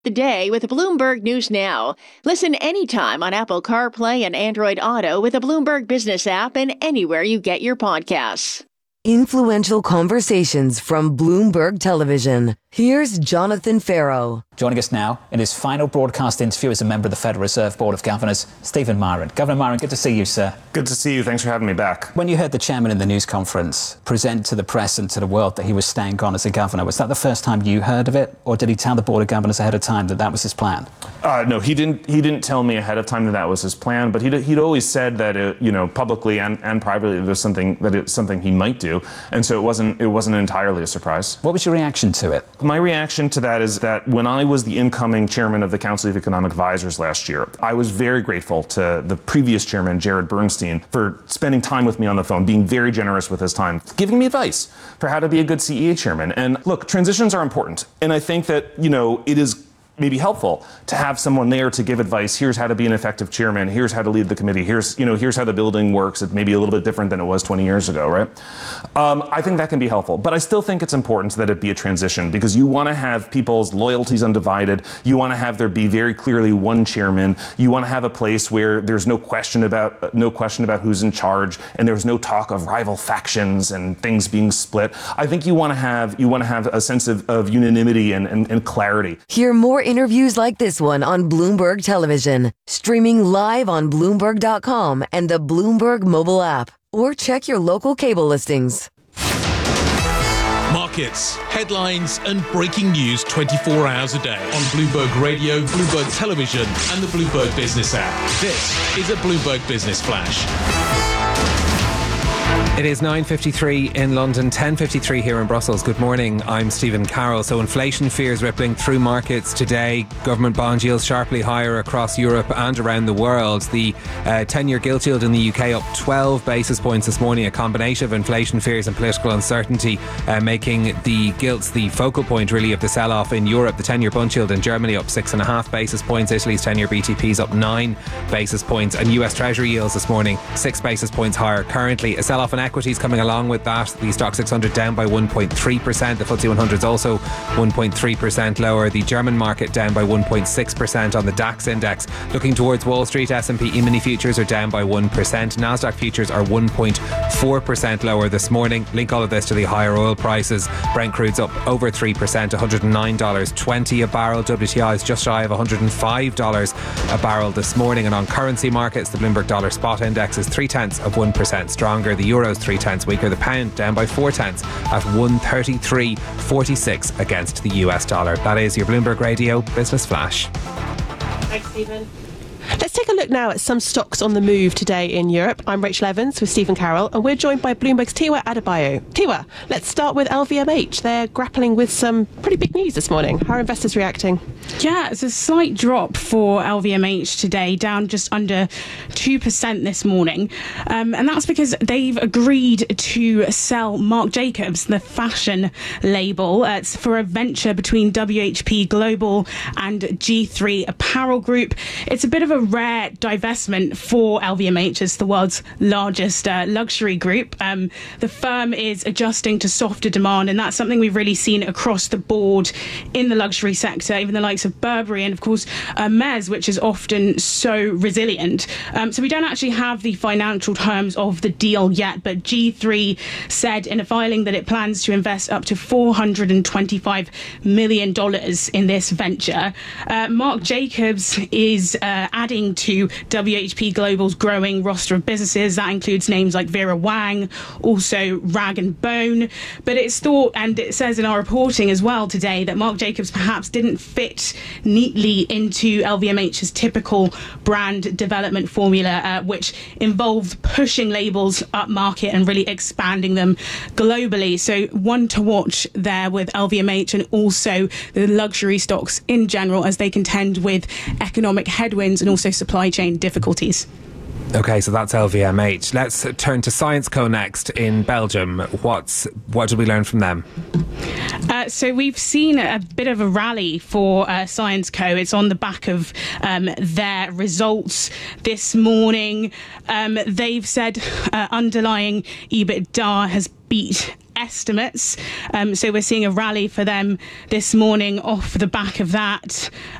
The day with Bloomberg News Now. Listen anytime on Apple CarPlay and Android Auto with the Bloomberg Business app and anywhere you get your podcasts. Influential conversations from Bloomberg Television. Here's Jonathan Ferro. Joining us now in his final broadcast interview as a member of the Federal Reserve Board of Governors, Stephen Miron. Governor Miron, good to see you, sir. Good to see you. Thanks for having me back. When you heard the chairman in the news conference present to the press and to the world that he was staying on as a governor, was that the first time you heard of it, or did he tell the Board of Governors ahead of time that that was his plan? No, he didn't tell me ahead of time that was his plan, but he'd always said that publicly and privately there's something he might do, and so it wasn't entirely a surprise. What was your reaction to it? My reaction to that is that when I was the incoming chairman of the Council of Economic Advisors last year, I was very grateful to the previous chairman, Jared Bernstein, for spending time with me on the phone, being very generous with his time, giving me advice for how to be a good CEA chairman. And look, transitions are important. And I think that, it is maybe helpful to have someone there to give advice. Here's how to be an effective chairman. Here's how to lead the committee. Here's how the building works. It's maybe a little bit different than it was 20 years ago, right? I think that can be helpful, but I still think it's important that it be a transition because you want to have people's loyalties undivided. You want to have there be very clearly one chairman. You want to have a place where there's no question about who's in charge, and there's no talk of rival factions and things being split. I think you want to have a sense of unanimity and clarity. Hear more interviews like this one on Bloomberg Television, streaming live on Bloomberg.com and the Bloomberg mobile app, or check your local cable listings. Markets, headlines and breaking news 24 hours a day on Bloomberg Radio, Bloomberg Television and the Bloomberg Business app. This is a Bloomberg Business Flash. It is 9:53 in London, 10:53 here in Brussels. Good morning, I'm Stephen Carroll. So inflation fears rippling through markets today. Government bond yields sharply higher across Europe and around the world. The 10-year gilt yield in the UK up 12 basis points this morning. A combination of inflation fears and political uncertainty making the gilts the focal point really of the sell-off in Europe. The 10-year bond yield in Germany up 6.5 basis points. Italy's 10-year BTP is up 9 basis points. And US Treasury yields this morning 6 basis points higher. Currently a sell-off in equities coming along with that. The Stock 600 down by 1.3%. The FTSE 100 is also 1.3% lower. The German market down by 1.6% on the DAX index. Looking towards Wall Street, S&P E-mini futures are down by 1%. Nasdaq futures are 1.4% lower this morning. Link all of this to the higher oil prices. Brent crude's up over 3%, $109.20 a barrel. WTI is just shy of $105 a barrel this morning. And on currency markets, the Bloomberg Dollar Spot Index is 0.3% stronger. The Euro's 0.3 weaker. The pound down by 0.4 at 133.46 against the US dollar. That is your Bloomberg Radio Business Flash. Thanks, Stephen. Let's take a look now at some stocks on the move today in Europe. I'm Rachel Evans with Stephen Carroll, and we're joined by Bloomberg's Tiwa Adebayo. Tiwa, let's start with LVMH. They're grappling with some pretty big news this morning. How are investors reacting? Yeah, it's a slight drop for LVMH today, down just under 2% this morning. And that's because they've agreed to sell Marc Jacobs, the fashion label. It's for a venture between WHP Global and G3 Apparel Group. It's a bit of a rare divestment for LVMH as the world's largest luxury group. The firm is adjusting to softer demand, and that's something we've really seen across the board in the luxury sector, even the likes of Burberry and, of course, Hermes, which is often so resilient. So we don't actually have the financial terms of the deal yet, but G3 said in a filing that it plans to invest up to $425 million in this venture. Marc Jacobs is adding to WHP Global's growing roster of businesses. That includes names like Vera Wang, also Rag & Bone. But it's thought, and it says in our reporting as well today, that Marc Jacobs perhaps didn't fit neatly into LVMH's typical brand development formula, which involved pushing labels up market and really expanding them globally. So one to watch there with LVMH and also the luxury stocks in general as they contend with economic headwinds and also supply chain difficulties. Okay, so that's LVMH. Let's turn to Syensqo next in Belgium. What did we learn from them? So we've seen a bit of a rally for Syensqo. It's on the back of their results this morning. They've said underlying EBITDA has beat estimates. So we're seeing a rally for them this morning off the back of that.